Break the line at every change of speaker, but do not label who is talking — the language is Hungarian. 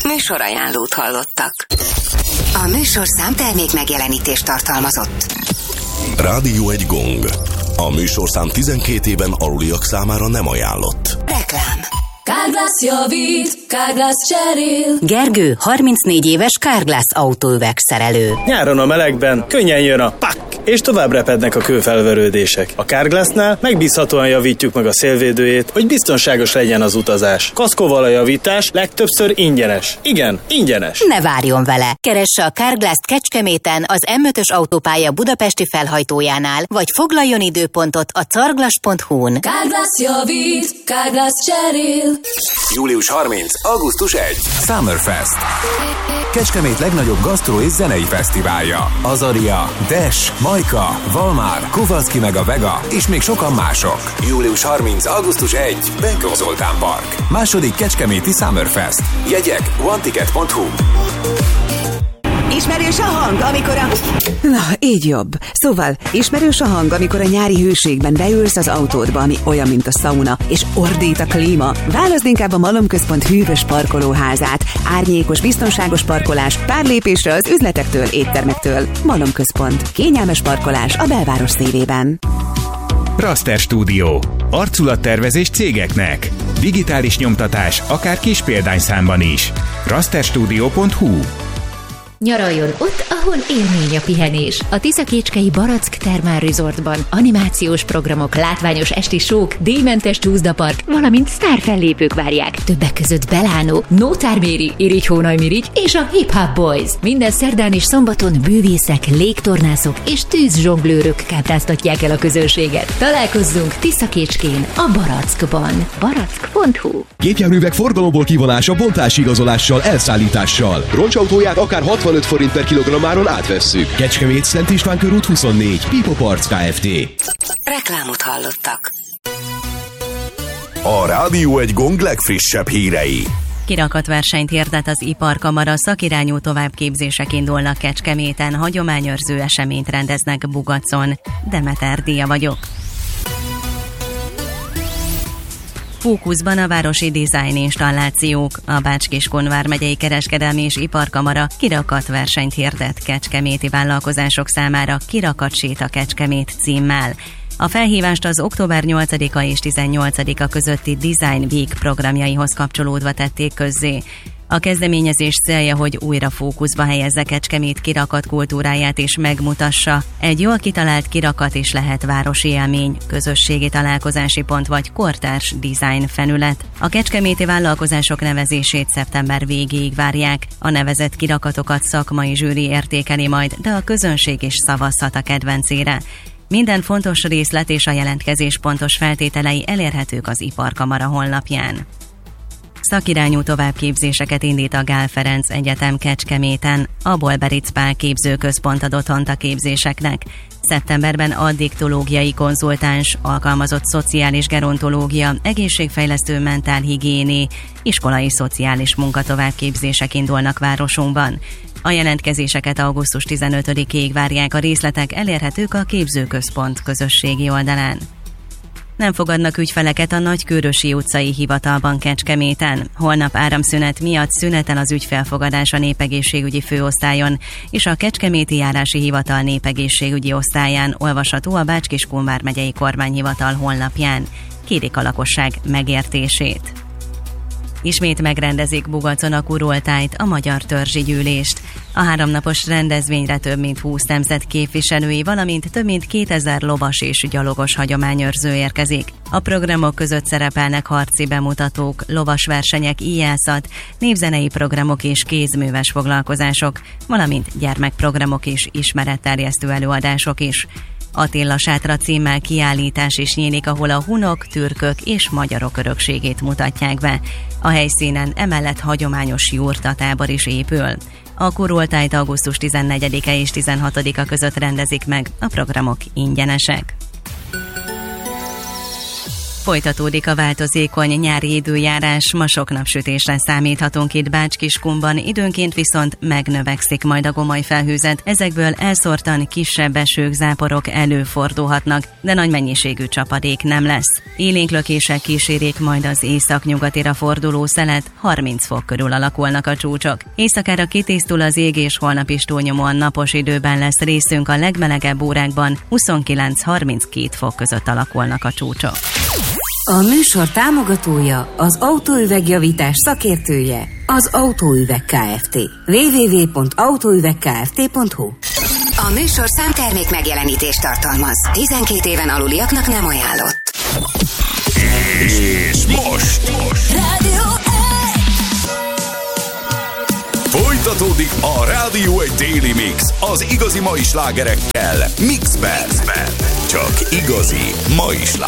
Műsorajánlót hallottak. A műsorszám termék megjelenítést tartalmazott.
Rádió egy gong. A műsorszám 12 éven aluliak számára nem ajánlott.
Reklám.
Carglass javít, Carglass cserél.
Gergő 34 éves Carglass autóüvegszerelő.
Nyáron a melegben könnyen jön a pak, és tovább repednek a kőfelverődések. A Carglassnál megbízhatóan javítjuk meg a szélvédőjét, hogy biztonságos legyen az utazás. Kaszkóval a javítás legtöbbször ingyenes. Igen, ingyenes.
Ne várjon vele! Keresse a Carglass-t Kecskeméten az M5-ös autópálya budapesti felhajtójánál, vagy foglaljon időpontot a carglass.hu-n.
Carglass javít, Carglass cserél.
Július 30. augusztus 1. Summerfest. Kecskemét legnagyobb gasztró és zenei fesztiválja. Azaria, Dash, Majka, Valmár, Kovacki meg a Vega és még sokan mások. Július 30. augusztus 1. Benkó Zoltán Park. Második kecskeméti Summerfest. Jegyek oneticket.hu.
Ismerős a hang, amikor a... Na, így jobb. Szóval, ismerős a hang, amikor a nyári hőségben beülsz az autódba, ami olyan, mint a szauna, és ordít a klíma. Válaszd inkább a Malomközpont hűvös parkolóházát. Árnyékos, biztonságos parkolás, pár lépésre az üzletektől, éttermektől. Malomközpont. Kényelmes parkolás a belváros szívében.
Raster Stúdió. Arculattervezés cégeknek. Digitális nyomtatás, akár kis példányszámban is. rasterstudio.hu.
Nyaraljon ott, ahol élmény a pihenés. A Tiszakécskei Barack Thermal Resortban animációs programok, látványos esti sók, díjmentes csúszdapark, valamint sztárfellépők várják. Többek között Belánó, Nótár Méri, Irigy Hónaj Mirigy és a Hip Hop Boys. Minden szerdán és szombaton bűvészek, légtornászok és tűzzsonglőrök kápráztatják el a közönséget. Találkozzunk Tiszakécskén, a Barackban. Barack.hu.
Gépjárművek forgalomból kivonása bontásigazolással, elszállítással. Roncsautóját akár 65 forint per kilogrammáron átvesszük. Kecskemét, Szent István körút 24, Pipo Parts Kft.
Reklámot hallottak.
A Rádió egy gong legfrissebb hírei.
Kirakatversenyt hirdet az Iparkamara, szakirányú továbbképzések indulnak Kecskeméten, hagyományőrző eseményt rendeznek Bugacon. Demeter Díja vagyok. Fókuszban a városi dizájn installációk. A Bács-Kiskun vármegyei kereskedelmi és iparkamara kirakatversenyt hirdet kecskeméti vállalkozások számára Kirakatséta Kecskemét címmel. A felhívást az október 8-a és 18-a közötti Design Week programjaihoz kapcsolódva tették közzé. A kezdeményezés célja, hogy újra fókuszba helyezze Kecskemét kirakat kultúráját és megmutassa. Egy jól kitalált kirakat is lehet városi élmény, közösségi találkozási pont vagy kortárs design fenület. A kecskeméti vállalkozások nevezését szeptember végéig várják. A nevezett kirakatokat szakmai zsűri értékeli majd, de a közönség is szavazhat a kedvencére. Minden fontos részlet és a jelentkezés pontos feltételei elérhetők az Iparkamara honlapján. Szakirányú továbbképzéseket indít a Gál Ferenc Egyetem Kecskeméten. A Bolberic Pál képzőközpont ad otthont a képzéseknek. Szeptemberben addiktológiai konzultáns, alkalmazott szociális gerontológia, egészségfejlesztő mentálhigiéné, iskolai szociális munkatovábbképzések indulnak városunkban. A jelentkezéseket augusztus 15-ig várják, a részletek elérhetők a képzőközpont közösségi oldalán. Nem fogadnak ügyfeleket a Nagykőrösi utcai hivatalban Kecskeméten. Holnap áramszünet miatt szüneten az ügyfélfogadás a népegészségügyi főosztályon, és a Kecskeméti Járási Hivatal népegészségügyi osztályán olvasható a Bács-Kiskun vármegyei kormányhivatal honlapján. Kérik a lakosság megértését. Ismét megrendezik Bugacon a Kurultájt, a Magyar Törzsi Gyűlést. A 3 napos rendezvényre több mint 20 nemzet képviselői, valamint több mint 2000 lovas és gyalogos hagyományőrző érkezik. A programok között szerepelnek harci bemutatók, lovas versenyek, íjászat, népzenei programok és kézműves foglalkozások, valamint gyermekprogramok és ismeretterjesztő előadások is. Attila Sátra címmel kiállítás is nyílik, ahol a hunok, türkök és magyarok örökségét mutatják be. A helyszínen emellett hagyományos jurtatábor is épül. A Kurultájt augusztus 14-e és 16-a között rendezik meg, a programok ingyenesek. Folytatódik a változékony nyári időjárás, ma sok napsütésre számíthatunk itt Bács-Kiskunban, időnként viszont megnövekszik majd a gomoly felhőzet. Ezekből elszórtan kisebb esők, záporok előfordulhatnak, de nagy mennyiségű csapadék nem lesz. Élénklökések kísérik majd az északnyugatira forduló szelet, 30 fok körül alakulnak a csúcsok. Éjszakára kitisztul az ég, és holnap is túlnyomóan napos időben lesz részünk, a legmelegebb órákban 29-32 fok között alakulnak a csúcsok.
A műsor támogatója, az autóüvegjavítás szakértője, az Autóüveg Kft. www.autóüvegkft.hu.
A műsorszám termék megjelenítést tartalmaz. 12 éven aluliaknak nem ajánlott.
És most
Rádió
folytatódik a Rádió egy Daily Mix az igazi mai slágerekkel. Mixben. Csak igazi mai slágerek.